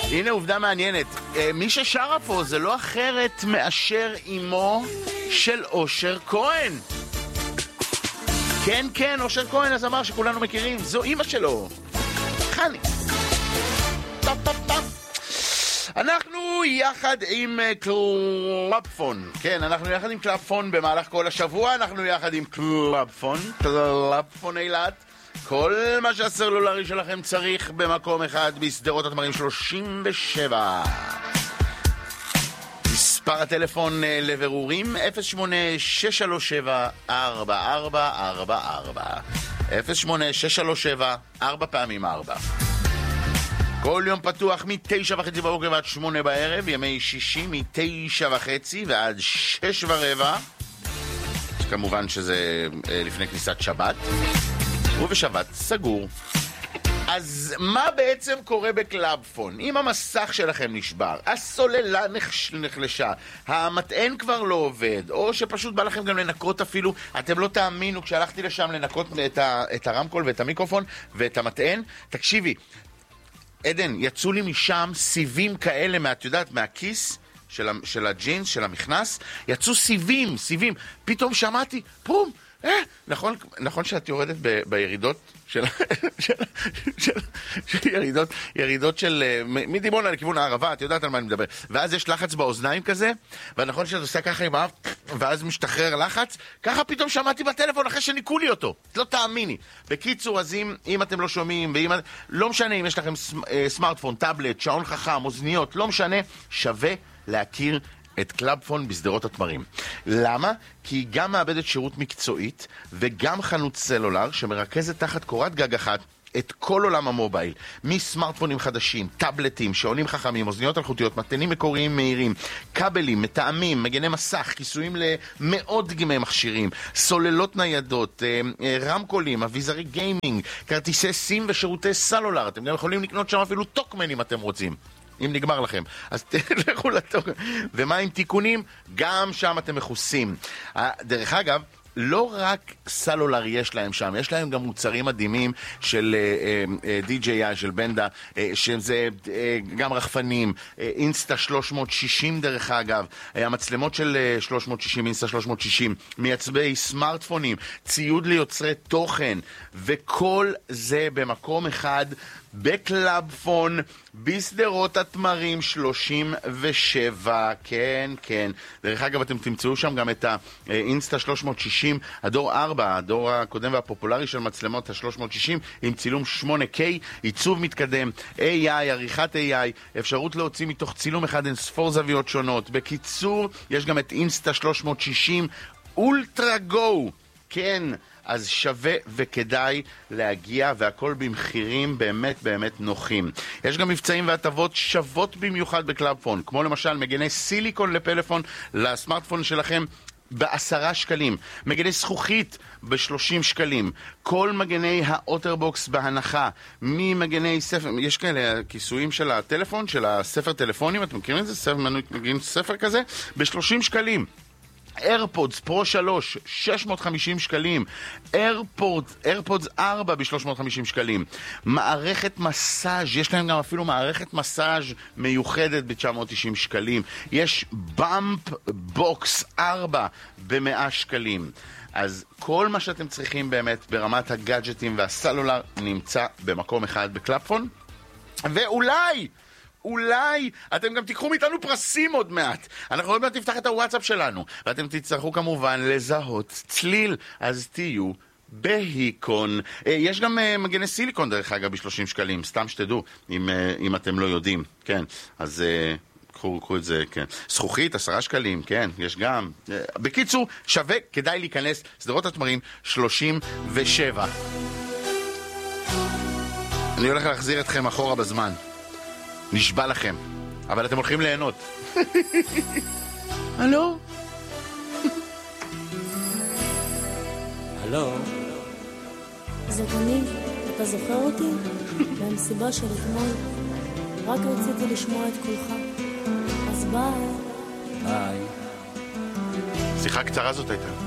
הנה עובדה מעניינת. מי ששרה פה זה לא אחרת מאשר אמו של אושר כהן. כן, כן, אושר כהן, אז אמר שכולנו מכירים. זו אמא שלו. חני. טופ, טופ, טופ. אנחנו יחד עם קלאבפון. כן, אנחנו יחד עם קלאבפון במהלך כל השבוע. אנחנו יחד עם קלאבפון אילת. כל מה שהסלולרי שלכם צריך במקום אחד בסדרות התמרים 37. מספר הטלפון לבירורים 08-637-4444 08-637-4 פעמים 4. כל יום פתוח מ-9:30 בבוקר ועד 8 בערב, ימי שישי מ-9:30 ועד 6:15, כמובן שזה לפני כניסת שבת, ובשבת סגור. אז מה בעצם קורה בקלאבפון? אם המסך שלכם נשבר, הסוללה נחלשה, המטען כבר לא עובד, או שפשוט בא לכם גם לנקות אפילו, אתם לא תאמינו, כשהלכתי לשם לנקות את הרמקול ואת המיקרופון ואת המטען, תקשיבי, עדן, יצאו לי משם סיבים כאלה, את יודעת, מהכיס של הג'ינס, של המכנס, יצאו סיבים, פתאום שמעתי, פום, נכון שאת יורדת בירידות ירידות של מדימונה לכיוון הערבה, את יודעת על מה אני מדבר, ואז יש לחץ באוזניים כזה, ונכון שאת עושה ככה עם האף, ואז משתחרר לחץ, ככה פתאום שמעתי בטלפון אחרי שניקו לי אותו, לא תאמיני. בקיצור, אז אם אתם לא שומעים, לא משנה אם יש לכם סמארטפון, טאבלט, שעון חכם, אוזניות, לא משנה, שווה להכיר את קלאבפון בסדרות התמרים. למה? כי היא גם מאבדת שירות מקצועית וגם חנות סלולר שמרכזת תחת קורת גג אחת את כל עולם המובייל, מסמארטפונים חדשים, טאבלטים, שעונים חכמים, אוזניות אלחוטיות, מטענים מקוריים מהירים, כבלים, מתאמים, מגני מסך, כיסויים למאות דגמי מכשירים, סוללות ניידות, רמקולים, אביזרי גיימינג, כרטיסי סים ושירותי סלולר. אתם גם יכולים לקנות שם אפילו טוקמן אם אתם רוצים. אם נגמר לכם, אז תלכו לטוקמן. ומה עם תיקונים? גם שם אתם מכוסים. דרך אגב, לא רק סלולר יש להם שם, יש להם גם מוצרים מדהימים של DJI, של בנדה, שזה גם רחפנים, אינסטה 360 דרך אגב, המצלמות של 360, אינסטה 360, מייצבי סמארטפונים, ציוד ליוצרי תוכן, וכל זה במקום אחד, בקלאבפון, בסדרות התמרים 37, כן, כן. דרך אגב, אתם תמצאו שם גם את האינסטה 360, הדור 4, הדור הקודם והפופולרי של מצלמות ה-360, עם צילום 8K, עיצוב מתקדם, AI, עריכת AI, אפשרות להוציא מתוך צילום אחד אין ספור זוויות שונות. בקיצור, יש גם את אינסטה 360 אולטרה גו, כן. אז שווה וכדאי להגיע, והכל במחירים באמת באמת נוחים. יש גם מבצעים והטבות שוות במיוחד בקלאבפון, כמו למשל מגני סיליקון לפלאפון לסמארטפון שלכם ב10 שקלים, מגני זכוכית ב30 שקלים, כל מגני האוטרבוקס בהנחה, ממגני ספר, יש כאלה כיסויים של הטלפון, של הספר טלפונים, אתם מכירים את זה? מגני ספר כזה, ב30 שקלים. איירפודס פרו 3, 650 שקלים. איירפודס 4 ב-350 שקלים. מערכת מסאז', יש להם גם אפילו מערכת מסאז' מיוחדת ב-990 שקלים. יש באמפ בוקס 4 ב-100 שקלים. אז כל מה שאתם צריכים באמת ברמת הגאדג'טים והסלולר נמצא במקום אחד בקלאבפון. ואולי אתם גם תיקחו מאיתנו פרסים עוד מעט. אנחנו עוד מעט נפתח את הוואטסאפ שלנו, ואתם תצטרכו כמובן לזהות צליל, אז תהיו בהיקון. יש גם מגני סיליקון דרך אגב ב-30 שקלים, סתם שתדעו, אם אתם לא יודעים, כן, אז קחו את זה, כן. זכוכית 10 שקלים, כן, יש גם. בקיצור, שווה, כדאי להיכנס, סדרות התמרים 37. אני הולך להחזיר אתכם אחורה בזמן, נשבע לכם, אבל אתם הולכים ליהנות. הלו? הלו? זה תמיד, אתה זוכר אותי? במסיבה של אתמול, רק רציתי לשמוע את קולך. אז ביי. ביי. שיחה קצרה זאת הייתה.